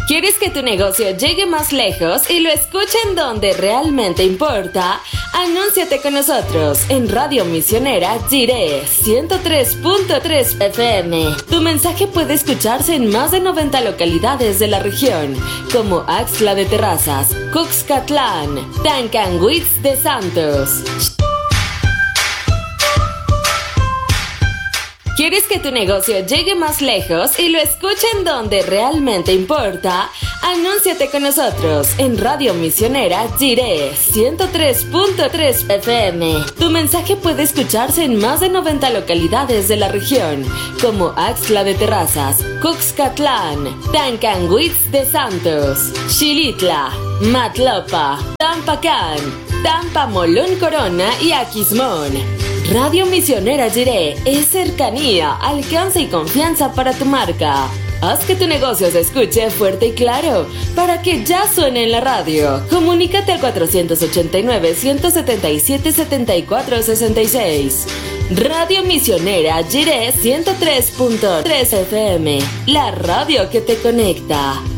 ¿Quieres que tu negocio llegue más lejos y lo escuchen donde realmente importa? Anúnciate con nosotros en Radio Misionera Jiré 103.3 FM. Tu mensaje puede escucharse en más de 90 localidades de la región, como Axtla de Terrazas, Cuxcatlán, Tancanwitz de Santos. ¿Quieres que tu negocio llegue más lejos y lo escuchen donde realmente importa? Anúnciate con nosotros en Radio Misionera Jiré 103.3 FM. Tu mensaje puede escucharse en más de 90 localidades de la región, como Axtla de Terrazas, Cuxcatlán, Tancanwitz de Santos, Xilitla, Matlopa, Tampacán, Tampamolón Corona y Aquismón. Radio Misionera Jiré es cercanía, alcance y confianza para tu marca. Haz que tu negocio se escuche fuerte y claro, para que ya suene en la radio. Comunícate al 489-177-7466. Radio Misionera Jiré 103.3 FM, la radio que te conecta.